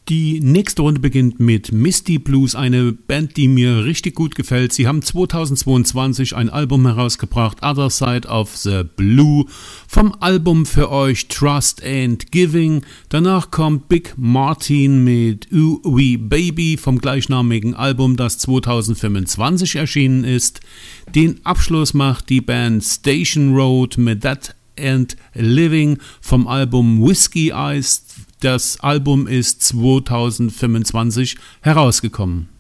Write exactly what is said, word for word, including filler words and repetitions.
Die nächste Runde beginnt mit Misty Blues, eine Band, die mir richtig gut gefällt. Sie haben zweitausendzweiundzwanzig ein Album herausgebracht, Other Side of the Blue. Vom Album für euch Trust and Giving. Danach kommt Big Martin mit Ooh Wee Baby vom gleichnamigen Album, das zweitausendfünfundzwanzig erschienen ist. Den Abschluss macht die Band Station Road mit That and Living vom Album Whiskey Eyes. Das Album ist zweitausendfünfundzwanzig herausgekommen.